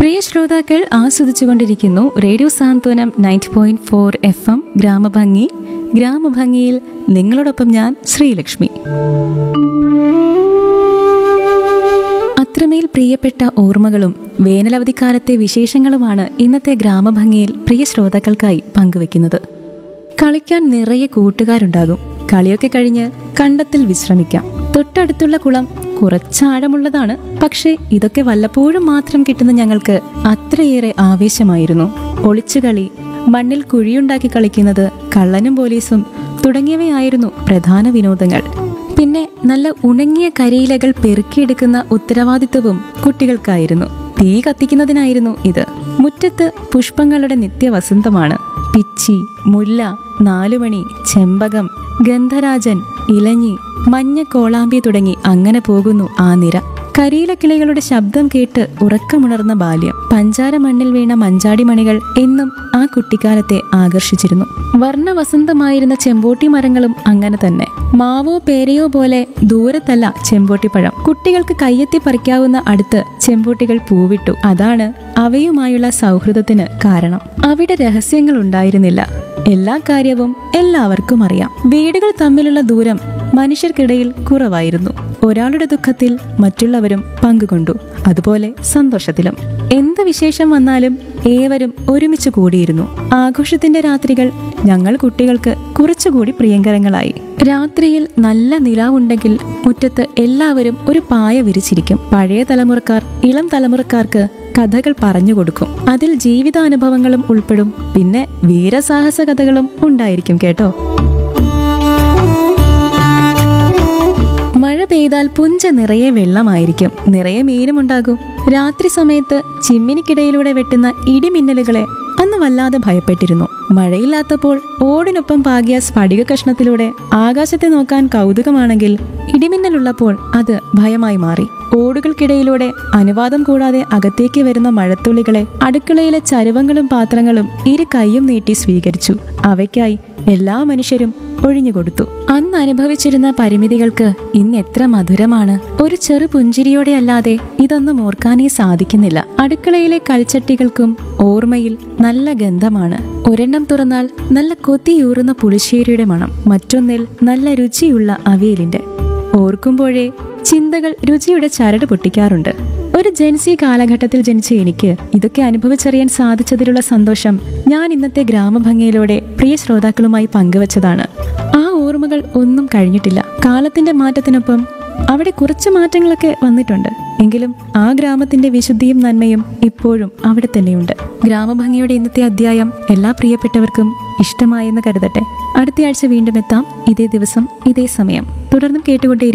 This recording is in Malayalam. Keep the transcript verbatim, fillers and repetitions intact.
പ്രിയ ശ്രോതാക്കൾ ആസ്വദിച്ചുകൊണ്ടിരിക്കുന്നു റേഡിയോ സാന്ത്വനം ninety point four F M ഗ്രാമഭംഗി. ഗ്രാമഭംഗിയിൽ നിങ്ങളോടൊപ്പം ഞാൻ ശ്രീലക്ഷ്മി. അത്രമേൽ പ്രിയപ്പെട്ട ഓർമ്മകളും വേനലവധിക്കാലത്തെ വിശേഷങ്ങളുമാണ് ഇന്നത്തെ ഗ്രാമഭംഗിയിൽ പ്രിയ ശ്രോതാക്കൾക്കായി പങ്കുവെക്കുന്നത്. കളിക്കാൻ നിറയെ കൂട്ടുകാരുണ്ടാകും. കളിയൊക്കെ കഴിഞ്ഞ് കണ്ടത്തിൽ വിശ്രമിക്കാം. തൊട്ടടുത്തുള്ള കുളം കുറച്ചാഴമുള്ളതാണ്. പക്ഷേ ഇതൊക്കെ വല്ലപ്പോഴും മാത്രം കിട്ടുന്ന ഞങ്ങൾക്ക് അത്രയേറെ ആവേശമായിരുന്നു. ഒളിച്ചുകളി, മണ്ണിൽ കുഴിയുണ്ടാക്കി കളിക്കുന്നത്, കള്ളനും പോലീസും തുടങ്ങിയവയായിരുന്നു പ്രധാന വിനോദങ്ങൾ. പിന്നെ നല്ല ഉണങ്ങിയ കരിയിലകൾ പെറുക്കിയെടുക്കുന്ന ഉത്തരവാദിത്വവും കുട്ടികൾക്കായിരുന്നു. തീ കത്തിക്കുന്നതിനായിരുന്നു ഇത്. മുറ്റത്ത് പുഷ്പങ്ങളുടെ നിത്യവസന്തമാണ്. പിച്ചി, മുല്ല, നാലുമണി, ചെമ്പകം, ഗന്ധരാജൻ, ഇലഞ്ഞി, മഞ്ഞ കോളാമ്പി തുടങ്ങി അങ്ങനെ പോകുന്നു ആ നിര. കരിയിലക്കിളികളുടെ ശബ്ദം കേട്ട് ഉറക്കമുണർന്ന ബാല്യം. പഞ്ചാര മണ്ണിൽ വീണ മഞ്ചാടി മണികൾ എന്നും ആ കുട്ടിക്കാലത്തെ ആകർഷിച്ചിരുന്നു. വർണ്ണവസന്തമായിരുന്ന ചെമ്പോട്ടി മരങ്ങളും അങ്ങനെ തന്നെ. മാവോ പേരയോ പോലെ ദൂരത്തല്ല ചെമ്പോട്ടിപ്പഴം. കുട്ടികൾക്ക് കയ്യെത്തി പറിക്കാവുന്ന അടുത്ത് ചെമ്പോട്ടികൾ പൂവിട്ടു. അതാണ് അവയുമായുള്ള സൗഹൃദത്തിന് കാരണം. അവിടെ രഹസ്യങ്ങൾ ഉണ്ടായിരുന്നില്ല. എല്ലാ കാര്യവും എല്ലാവർക്കും അറിയാം. വീടുകൾ തമ്മിലുള്ള ദൂരം മനുഷ്യർക്കിടയിൽ കുറവായിരുന്നു. ഒരാളുടെ ദുഃഖത്തിൽ മറ്റുള്ളവരും പങ്കുകൊണ്ടു, അതുപോലെ സന്തോഷത്തിലും. എന്ത് വിശേഷം വന്നാലും ഏവരും ഒരുമിച്ച് കൂടിയിരുന്നു. ആഘോഷത്തിന്റെ രാത്രികൾ ഞങ്ങൾ കുട്ടികൾക്ക് കുറച്ചുകൂടി പ്രിയങ്കരങ്ങളായി. രാത്രിയിൽ നല്ല നിലാവുണ്ടെങ്കിൽ മുറ്റത്ത് എല്ലാവരും ഒരു പായ വിരിച്ചിരിക്കും. പഴയ തലമുറക്കാർ ഇളം തലമുറക്കാർക്ക് കഥകൾ പറഞ്ഞു കൊടുക്കും. അതിൽ ജീവിതാനുഭവങ്ങളും ഉൾപ്പെടും. പിന്നെ വീരസാഹസ കഥകളും ഉണ്ടായിരിക്കും കേട്ടോ. മഴ പെയ്താൽ പുഞ്ച നിറയെ വെള്ളമായിരിക്കും. നിറയെ മീനുമുണ്ടാകും. രാത്രി സമയത്ത് ചിമ്മിനിക്കിടയിലൂടെ വെട്ടുന്ന ഇടിമിന്നലുകളെ അന്ന് വല്ലാതെ ഭയപ്പെട്ടിരുന്നു. മഴയില്ലാത്തപ്പോൾ ഓടിനൊപ്പം പാകിയ സ്ഫടിക കഷ്ണത്തിലൂടെ ആകാശത്തെ നോക്കാൻ കൗതുകമാണെങ്കിൽ ഇടിമിന്നലുള്ളപ്പോൾ അത് ഭയമായി മാറി. ഓടുകൾക്കിടയിലൂടെ അനുവാദം കൂടാതെ അകത്തേക്ക് വരുന്ന മഴത്തുള്ളികളെ അടുക്കളയിലെ ചരുവങ്ങളും പാത്രങ്ങളും ഇരു കൈയും നീട്ടി സ്വീകരിച്ചു. അവയ്ക്കായി എല്ലാ മനുഷ്യരും ഒഴിഞ്ഞുകൊടുത്തു. അന്ന് അനുഭവിച്ചിരുന്ന പരിമിതികൾക്ക് ഇന്ന് എത്ര മധുരമാണ്. ഒരു ചെറു പുഞ്ചിരിയോടെ അല്ലാതെ ഇതൊന്നും ഓർക്കാനേ സാധിക്കുന്നില്ല. അടുക്കളയിലെ കൽച്ചട്ടികൾക്കും ഓർമ്മയിൽ നല്ല ഗന്ധമാണ്. ഒരെണ്ണം തുറന്നാൽ നല്ല കൊത്തിയൂറുന്ന പുളിശ്ശേരിയുടെ മണം, മറ്റൊന്നിൽ നല്ല രുചിയുള്ള അവിയലിന്റെ. ഓർക്കുമ്പോഴേ ചിന്തകൾ രുചിയുടെ ചരട് പൊട്ടിക്കാറുണ്ട്. ഒരു ജെൻസി കാലഘട്ടത്തിൽ ജനിച്ച എനിക്ക് ഇതൊക്കെ അനുഭവിച്ചറിയാൻ സാധിച്ചതിലുള്ള സന്തോഷം ഞാൻ ഇന്നത്തെ ഗ്രാമഭംഗിയിലൂടെ പ്രിയ ശ്രോതാക്കളുമായി പങ്കുവച്ചതാണ്. ആ ഓർമ്മകൾ ഒന്നും കഴിഞ്ഞിട്ടില്ല. കാലത്തിന്റെ മാറ്റത്തിനൊപ്പം അവിടെ കുറച്ച് മാറ്റങ്ങളൊക്കെ വന്നിട്ടുണ്ട്. എങ്കിലും ആ ഗ്രാമത്തിന്റെ വിശുദ്ധിയും നന്മയും ഇപ്പോഴും അവിടെ തന്നെയുണ്ട്. ഗ്രാമഭംഗിയുടെ ഇന്നത്തെ അധ്യായം എല്ലാ പ്രിയപ്പെട്ടവർക്കും ഇഷ്ടമായെന്ന് കരുതട്ടെ. അടുത്തയാഴ്ച വീണ്ടും എത്താം. ഇതേ ദിവസം ഇതേ സമയം. തുടർന്നും കേട്ടുകൊണ്ടേ